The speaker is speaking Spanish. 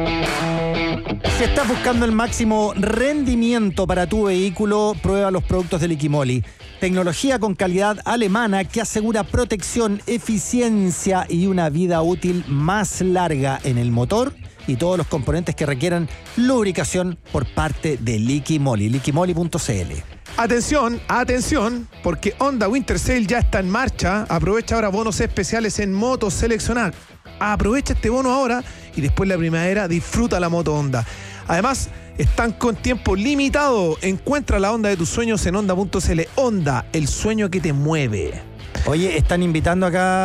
Si estás buscando el máximo rendimiento para tu vehículo, prueba los productos de Liquimoli. Tecnología con calidad alemana que asegura protección, eficiencia y una vida útil más larga en el motor y todos los componentes que requieran lubricación por parte de Liquimoli. Liquimoli.cl. Atención, porque Honda Winter Sale ya está en marcha. Aprovecha ahora bonos especiales en motos seleccionadas. Aprovecha este bono ahora y después la primavera disfruta la moto Honda. Además, están con tiempo limitado. Encuentra la Honda de tus sueños en Honda.cl. Honda, el sueño que te mueve. Oye, están invitando acá